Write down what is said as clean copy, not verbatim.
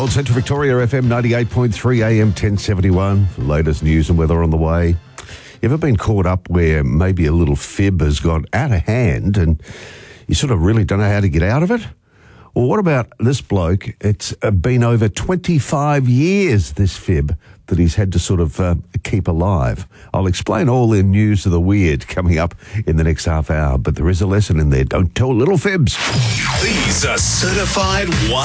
Gold Central Victoria FM 98.3 AM 1071. Latest news and weather on the way. You ever been caught up where maybe a little fib has got out of hand and you sort of really don't know how to get out of it? Or what about this bloke? It's been over 25 years, this fib, that he's had to sort of keep alive. I'll explain all the news of the weird coming up in the next half hour, but there is a lesson in there. Don't tell little fibs. These are certified